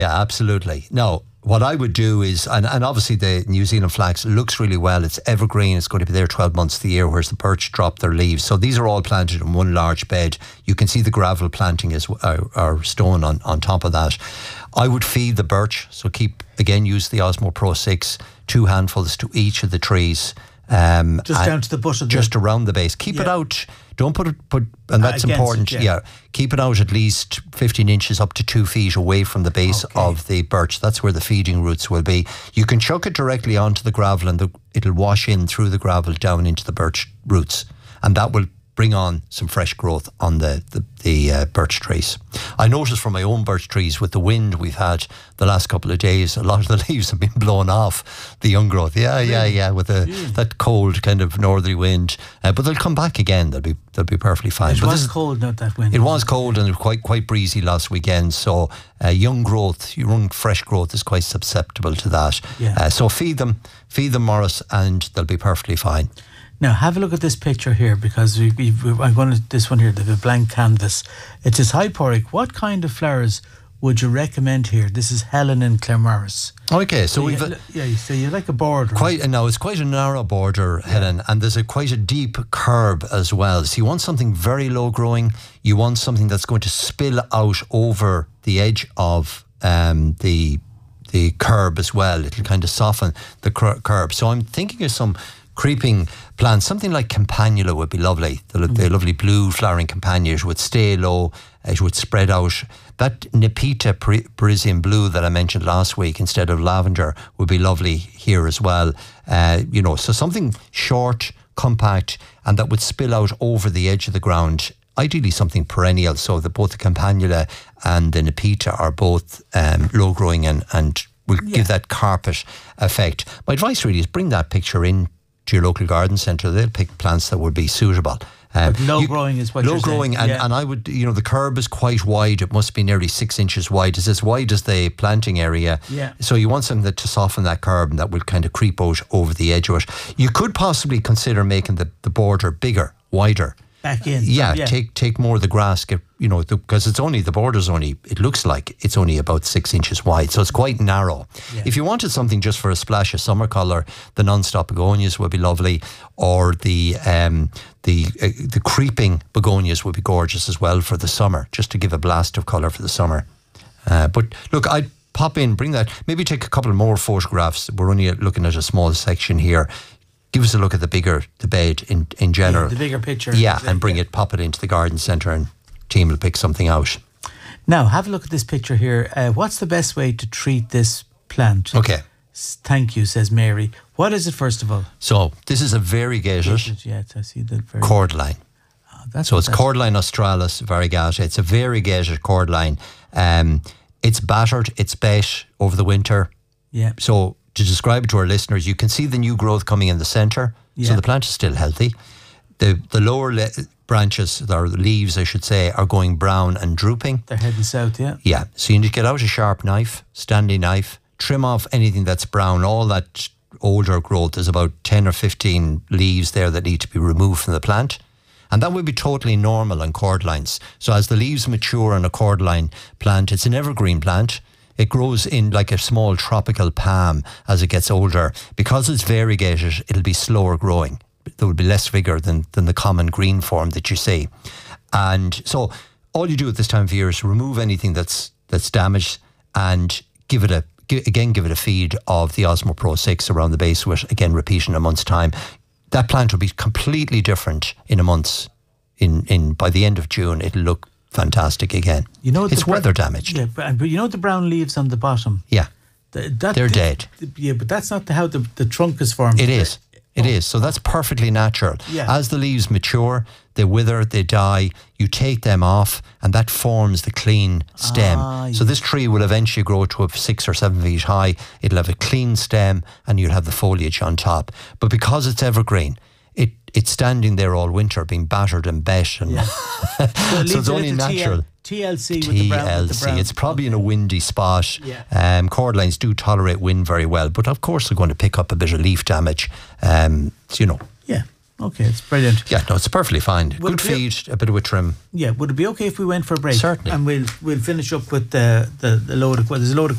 Yeah, absolutely. No, what I would do is, and obviously the New Zealand flax looks really well. It's evergreen. It's going to be there 12 months of the year, whereas the birch drop their leaves. So these are all planted in one large bed. You can see the gravel planting or stone on top of that. I would feed the birch. So use the Osmo Pro 6, 2 handfuls to each of the trees. Just down to the bush of the... Just around the base. Keep it out. Don't put, and that's important. Keep it out at least 15 inches up to 2 feet away from the base of the birch. That's where the feeding roots will be. You can chuck it directly onto the gravel and it'll wash in through the gravel down into the birch roots. And that will bring on some fresh growth on the birch trees. I noticed from my own birch trees, with the wind we've had the last couple of days, a lot of the leaves have been blown off, the young growth. With that cold kind of northerly wind. But they'll come back again. They'll be perfectly fine. It was cold, not that wind. It was cold and quite breezy last weekend. So young fresh growth is quite susceptible to that. Yeah. So feed them, Maurice, and they'll be perfectly fine. Now, have a look at this picture here, because I'm going to this one here, the blank canvas. It says, "Hi, Pádraig, what kind of flowers would you recommend here?" This is Helen in Claremorris. Okay, so so you like a border. It's quite a narrow border, Helen, and there's quite a deep curb as well. So you want something very low growing. You want something that's going to spill out over the edge of the curb as well. It'll kind of soften the curb. So I'm thinking of some creeping plants. Something like campanula would be lovely. The lovely blue flowering campanulas would stay low. It would spread out. That Nepeta Parisian blue that I mentioned last week instead of lavender would be lovely here as well. So something short, compact, and that would spill out over the edge of the ground. Ideally something perennial, so that both the campanula and the Nepeta are both low growing and will give that carpet effect. My advice really is bring that picture in to your local garden centre. They'll pick plants that would be suitable. Low growing is what you're saying. Low growing, and I would, the curb is quite wide. It must be nearly 6 inches wide. It's as wide as the planting area. Yeah. So you want something to soften that curb and that will kind of creep out over the edge of it. You could possibly consider making the border bigger, wider. Back in. Take more of the grass, because the border's only, it looks like it's only about 6 inches wide, so it's quite narrow. Yeah. If you wanted something just for a splash of summer colour, the non-stop begonias would be lovely, or the creeping begonias would be gorgeous as well for the summer, just to give a blast of colour for the summer. But look, I'd pop in, bring that, maybe take a couple more photographs. We're only looking at a small section here. Give us a look at the bed in general. The bigger picture. Yeah, and pop it into the garden centre and team will pick something out. Now, have a look at this picture here. What's the best way to treat this plant? Okay. Thank you, says Mary. What is it, first of all? So, this is a variegated Yes, I see that. Cordline. So it's Cordline australis variegata. It's a variegated cordline. It's battered, it's bet over the winter. Yeah. So, to describe it to our listeners, you can see the new growth coming in the centre. Yeah. So the plant is still healthy. The lower branches, or the leaves I should say, are going brown and drooping. They're heading south, yeah. Yeah. So you need to get out a sharp knife, standing knife, trim off anything that's brown. All that older growth, there's about 10 or 15 leaves there that need to be removed from the plant. And that would be totally normal on cordlines. So as the leaves mature on a cordline plant, it's an evergreen plant. It grows in like a small tropical palm as it gets older. Because it's variegated, it'll be slower growing. There will be less vigour than the common green form that you see. And so all you do at this time of year is remove anything that's damaged and give it a feed of the Osmo Pro 6 around the base of it, again repeating in a month's time. That plant will be completely different in a month's. By the end of June, it'll look fantastic again. It's weather damaged. Yeah, but the brown leaves on the bottom. Yeah, they're dead. Yeah, but that's not how the trunk is formed. It is. It is. So that's perfectly natural. Yeah. As the leaves mature, they wither, they die. You take them off, and that forms the clean stem. So this tree will eventually grow to 6 or 7 feet high. It'll have a clean stem, and you'll have the foliage on top. But because it's evergreen, it's standing there all winter, being battered and bet, and so it's only natural. TLC with the brown. It's probably in a windy spot. Yeah. Cordlines do tolerate wind very well, but of course they're going to pick up a bit of leaf damage. Yeah. Okay, it's brilliant. Yeah, no, it's perfectly fine. Good feed, a bit of a trim. Yeah, would it be okay if we went for a break? Certainly. And we'll finish up with the load of, there's a load of